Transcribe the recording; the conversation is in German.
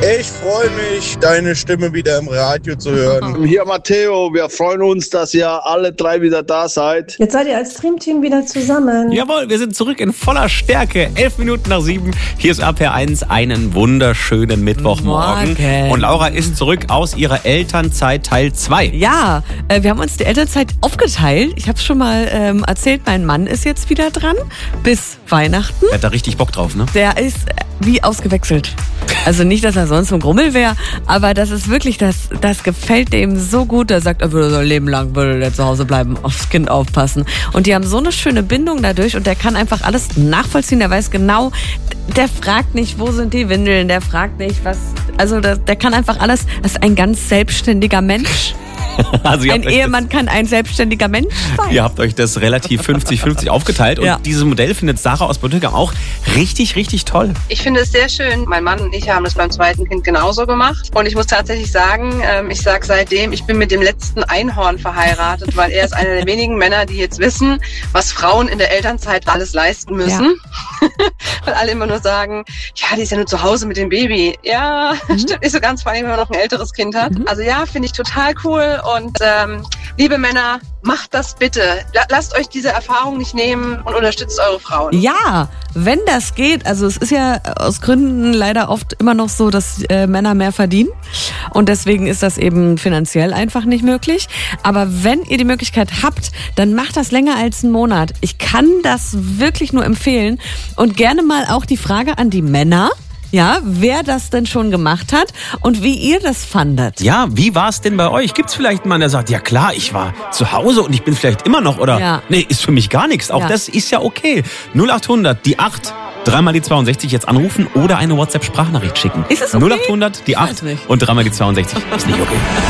Ich freue mich, deine Stimme wieder im Radio zu hören. Hier Matteo, wir freuen uns, dass ihr alle 3 wieder da seid. Jetzt seid ihr als Dreamteam wieder zusammen. Jawohl, wir sind zurück in voller Stärke. 11:11. Hier ist RPR1. Einen wunderschönen Mittwochmorgen. Morgen. Und Laura ist zurück aus ihrer Elternzeit Teil 2. Ja, wir haben uns die Elternzeit aufgeteilt. Ich habe es schon mal erzählt, mein Mann ist jetzt wieder dran bis Weihnachten. Er hat da richtig Bock drauf, ne? Der ist wie ausgewechselt. Also nicht, dass er sonst so ein Grummel wäre, aber das ist wirklich, das gefällt dem so gut. Er sagt, er würde sein Leben lang würde der zu Hause bleiben, aufs Kind aufpassen. Und die haben so eine schöne Bindung dadurch und der kann einfach alles nachvollziehen. Der weiß genau, der fragt nicht, wo sind die Windeln, der fragt nicht, was, also der kann einfach alles. Das ist ein ganz selbstständiger Mensch. Also Ein Ehemann kann ein selbstständiger Mensch sein. Ihr habt euch das relativ 50-50 aufgeteilt. Und dieses Modell findet Sarah aus Böttingen auch richtig, richtig toll. Ich finde es sehr schön. Mein Mann und ich haben das beim zweiten Kind genauso gemacht. Und ich muss tatsächlich sagen, ich sage seitdem, ich bin mit dem letzten Einhorn verheiratet, weil er ist einer der wenigen Männer, die jetzt wissen, was Frauen in der Elternzeit alles leisten müssen. Ja. Weil alle immer nur sagen, ja, die ist ja nur zu Hause mit dem Baby. Ja, stimmt nicht so ganz, vor allem, wenn man noch ein älteres Kind hat. Also ja, finde ich total cool. Und liebe Männer, macht das bitte. Lasst euch diese Erfahrung nicht nehmen und unterstützt eure Frauen. Ja, wenn das geht. Also es ist ja aus Gründen leider oft immer noch so, dass Männer mehr verdienen. Und deswegen ist das eben finanziell einfach nicht möglich. Aber wenn ihr die Möglichkeit habt, dann macht das länger als einen Monat. Ich kann das wirklich nur empfehlen. Und gerne mal auch die Frage an die Männer. Ja, wer das denn schon gemacht hat und wie ihr das fandet. Ja, wie war es denn bei euch? Gibt's vielleicht einen Mann, der sagt, ja klar, ich war zu Hause und ich bin vielleicht immer noch, oder nee, ist für mich gar nichts. Auch das ist ja okay. 0800, die 8, 3 die 62 jetzt anrufen oder eine WhatsApp-Sprachnachricht schicken. Ist es okay? 0800, die 8 und 3 die 62. Ist nicht okay.